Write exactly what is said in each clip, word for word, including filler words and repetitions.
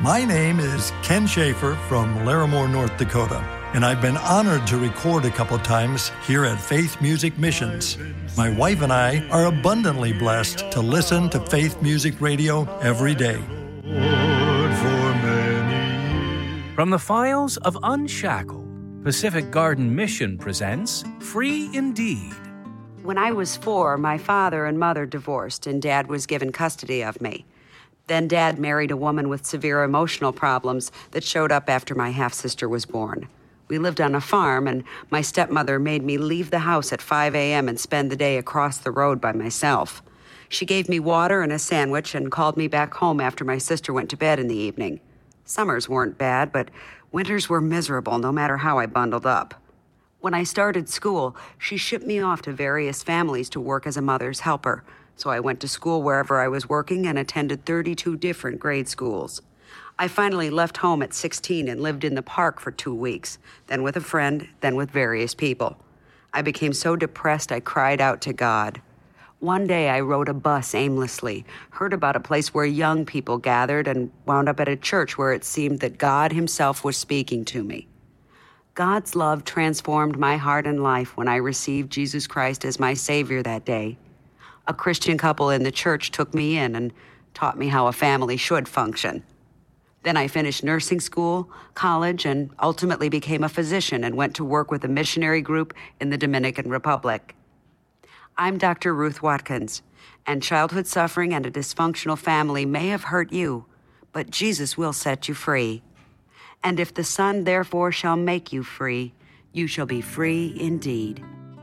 My name is Ken Schaefer from Larimore, North Dakota, and I've been honored to record a couple times here at Faith Music Missions. My wife and I are abundantly blessed to listen to Faith Music Radio every day. From the files of Unshackled, Pacific Garden Mission presents Free Indeed. When I was four, my father and mother divorced, and Dad was given custody of me. Then Dad married a woman with severe emotional problems that showed up after my half-sister was born. We lived on a farm, and my stepmother made me leave the house at five a.m. and spend the day across the road by myself. She gave me water and a sandwich and called me back home after my sister went to bed in the evening. Summers weren't bad, but winters were miserable no matter how I bundled up. When I started school, she shipped me off to various families to work as a mother's helper. So I went to school wherever I was working and attended thirty-two different grade schools. I finally left home at sixteen and lived in the park for two weeks, then with a friend, then with various people. I became so depressed I cried out to God. One day I rode a bus aimlessly, heard about a place where young people gathered, and wound up at a church where it seemed that God himself was speaking to me. God's love transformed my heart and life when I received Jesus Christ as my Savior that day. A Christian couple in the church took me in and taught me how a family should function. Then I finished nursing school, college, and ultimately became a physician and went to work with a missionary group in the Dominican Republic. I'm Doctor Ruth Watkins, and childhood suffering and a dysfunctional family may have hurt you, but Jesus will set you free. And if the Son therefore shall make you free, you shall be free indeed.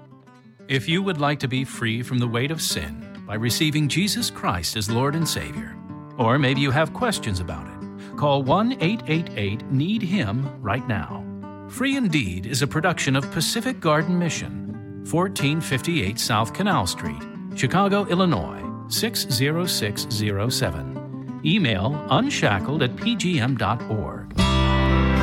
If you would like to be free from the weight of sin by receiving Jesus Christ as Lord and Savior, or maybe you have questions about it, call one eight eight eight, need him right now. Free Indeed is a production of Pacific Garden Mission, fourteen fifty-eight South Canal Street, Chicago, Illinois, six zero six zero seven. Email unshackled at p g m dot org.